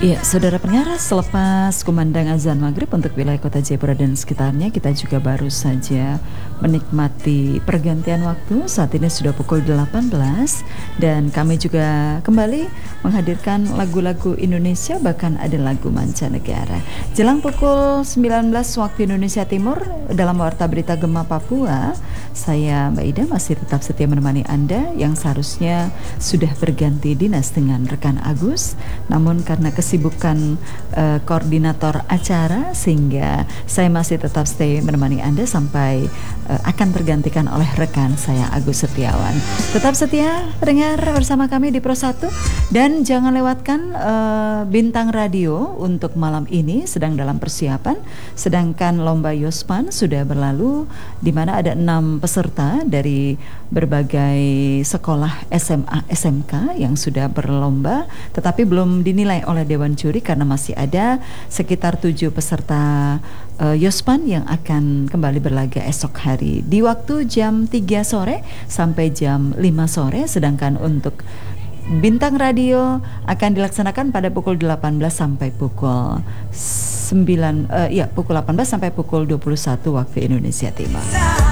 Iya, saudara pendengar, selepas kumandang azan maghrib untuk wilayah kota Jayapura dan sekitarnya, kita juga baru saja menikmati pergantian waktu. Saat ini sudah pukul 18 dan kami juga kembali menghadirkan lagu-lagu Indonesia, bahkan ada lagu mancanegara. Jelang pukul 19 waktu Indonesia Timur, dalam Warta Berita Gema Papua, saya Mbak Ida masih tetap setia menemani Anda yang seharusnya sudah berganti dinas dengan rekan Agus. Namun karena kesibukan koordinator acara, sehingga saya masih tetap stay menemani Anda sampai akan tergantikan oleh rekan saya Agus Setiawan. Tetap setia pendengar bersama kami di Pro 1 dan jangan lewatkan Bintang Radio untuk malam ini sedang dalam persiapan, sedangkan lomba Yospan sudah berlalu di mana ada 6 peserta dari berbagai sekolah SMA SMK yang sudah berlomba tetapi belum dinilai oleh Dewan Juri karena masih ada sekitar 7 peserta Yospan yang akan kembali berlaga esok hari di waktu jam 3 sore sampai jam 5 sore, sedangkan untuk Bintang Radio akan dilaksanakan pada pukul 18 sampai pukul 9 pukul 18 sampai pukul 21 waktu Indonesia Timur.